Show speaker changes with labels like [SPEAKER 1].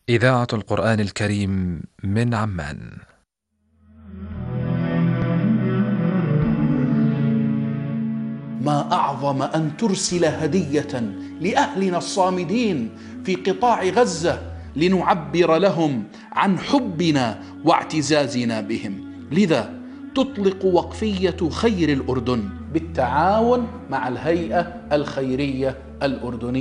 [SPEAKER 1] إذاعة القرآن الكريم من عمان.
[SPEAKER 2] ما أعظم أن ترسل هدية لأهلنا الصامدين في قطاع غزة لنعبر لهم عن حبنا واعتزازنا بهم. لذا تطلق وقفية خير الأردن بالتعاون مع الهيئة الخيرية الأردنية